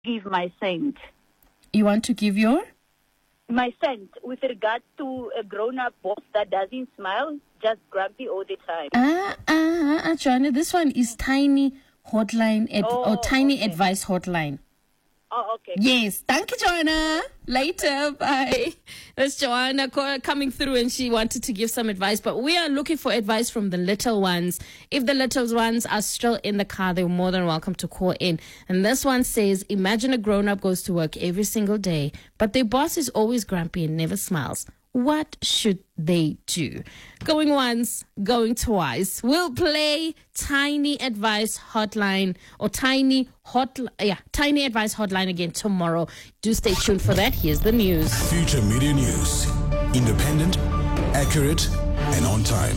give my cent. You want to give your? My cent with regard to a grown-up boss that doesn't smile, just grumpy all the time. Joanna, this one is Tiny Hotline or Tiny Advice Hotline. Oh, okay. Yes. Thank you, Joanna. Later. Bye. That's Joanna coming through, and she wanted to give some advice. But we are looking for advice from the little ones. If the little ones are still in the car, they're more than welcome to call in. And this one says, imagine a grown-up goes to work every single day, but their boss is always grumpy and never smiles. What should they do? Going once, going twice. We'll play Tiny Advice Hotline or Tiny Advice Hotline again tomorrow. Do stay tuned for that. Here's the news. Future Media News. Independent, accurate, and on time.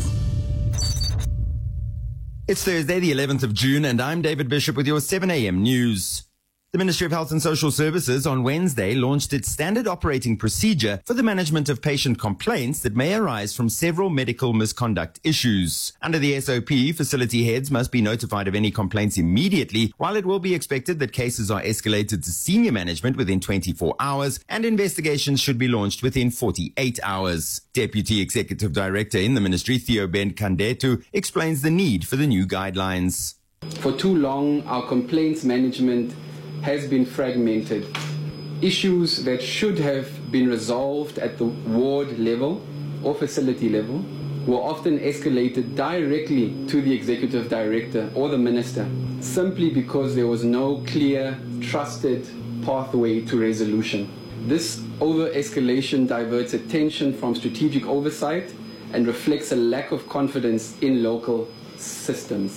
It's Thursday, the 11th of June, and I'm David Bishop with your 7 a.m. news. The Ministry of Health and Social Services on Wednesday launched its standard operating procedure for the management of patient complaints that may arise from several medical misconduct issues. Under the SOP, facility heads must be notified of any complaints immediately, while it will be expected that cases are escalated to senior management within 24 hours and investigations should be launched within 48 hours. Deputy Executive Director in the Ministry, Theo Ben Kandetu, explains the need for the new guidelines. For too long, our complaints management has been fragmented. Issues that should have been resolved at the ward level or facility level were often escalated directly to the executive director or the minister, simply because there was no clear, trusted pathway to resolution. This over-escalation diverts attention from strategic oversight and reflects a lack of confidence in local systems.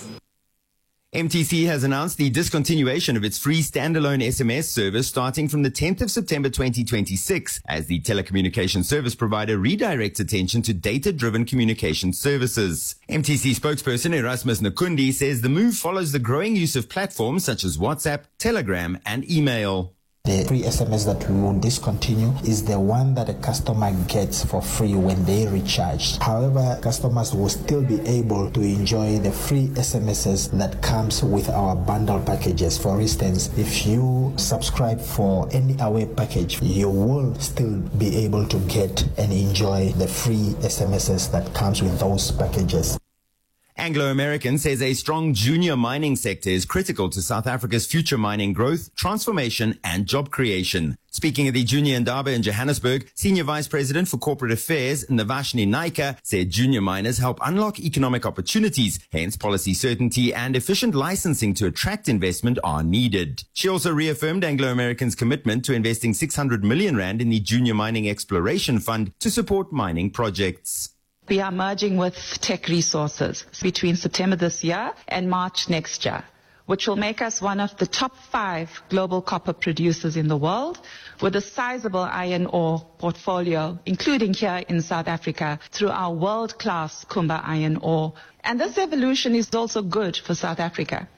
MTC has announced the discontinuation of its free standalone SMS service starting from the 10th of September 2026 as the telecommunication service provider redirects attention to data-driven communication services. MTC spokesperson Erasmus Nakundi says the move follows the growing use of platforms such as WhatsApp, Telegram, and email. The free SMS that we will discontinue is the one that a customer gets for free when they recharge. However, customers will still be able to enjoy the free SMSs that comes with our bundle packages. For instance, if you subscribe for any Away package, you will still be able to get and enjoy the free SMSs that comes with those packages. Anglo American says a strong junior mining sector is critical to South Africa's future mining growth, transformation, and job creation. Speaking at the Junior Indaba in Johannesburg, Senior Vice President for Corporate Affairs, Navashni Naika, said junior miners help unlock economic opportunities, hence policy certainty and efficient licensing to attract investment are needed. She also reaffirmed Anglo American's commitment to investing 600 million rand in the Junior Mining Exploration Fund to support mining projects. We are merging with Tech Resources between September this year and March next year, which will make us one of the top 5 global copper producers in the world with a sizable iron ore portfolio, including here in South Africa through our world-class Kumba iron ore. And this evolution is also good for South Africa.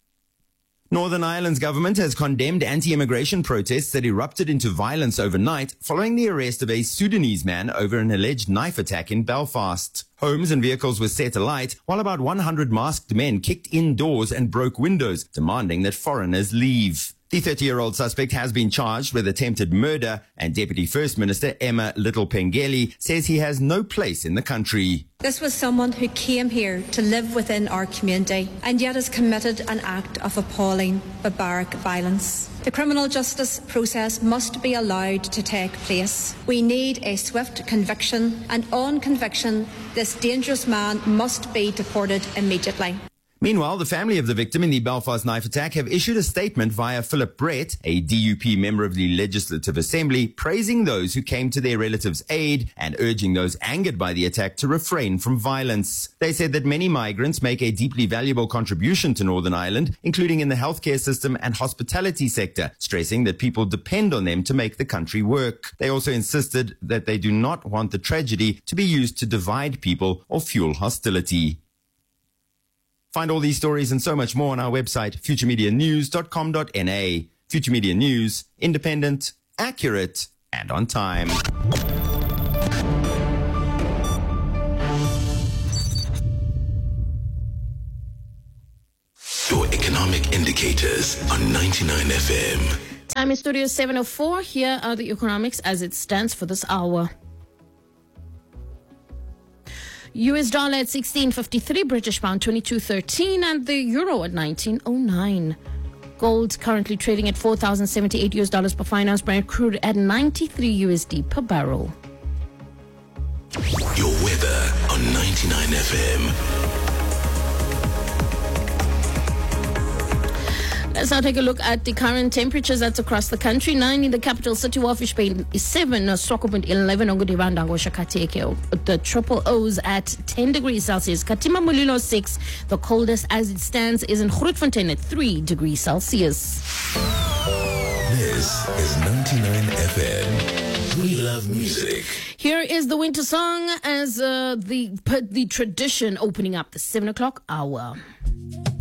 Northern Ireland's government has condemned anti-immigration protests that erupted into violence overnight following the arrest of a Sudanese man over an alleged knife attack in Belfast. Homes and vehicles were set alight while about 100 masked men kicked in doors and broke windows, demanding that foreigners leave. The 30-year-old suspect has been charged with attempted murder, and Deputy First Minister Emma Little-Pengeli says he has no place in the country. This was someone who came here to live within our community and yet has committed an act of appalling, barbaric violence. The criminal justice process must be allowed to take place. We need a swift conviction, and on conviction, this dangerous man must be deported immediately. Meanwhile, the family of the victim in the Belfast knife attack have issued a statement via Philip Brett, a DUP member of the Legislative Assembly, praising those who came to their relatives' aid and urging those angered by the attack to refrain from violence. They said that many migrants make a deeply valuable contribution to Northern Ireland, including in the healthcare system and hospitality sector, stressing that people depend on them to make the country work. They also insisted that they do not want the tragedy to be used to divide people or fuel hostility. Find all these stories and so much more on our website, futuremedianews.com.na. Future Media News, independent, accurate, and on time. Your economic indicators on 99 FM. Time in studio 7:04. Here are the economics as it stands for this hour. US dollar at 16.53, British pound 22.13, and the euro at 19.09. Gold currently trading at $4,078 per fine ounce. Brent crude at 93 USD per barrel. Your weather on 99 FM. Let's now take a look at the current temperatures that's across the country. 9 in the capital city, Fish Bay is 7, Swakopmund 11, Ongodibandango Shakateke. The triple O's at 10 degrees Celsius. Katima Mulilo 6. The coldest as it stands is in Grootfontein at 3 degrees Celsius. This is 99 FM. We love music. Here is the winter song as the tradition opening up the 7 o'clock hour.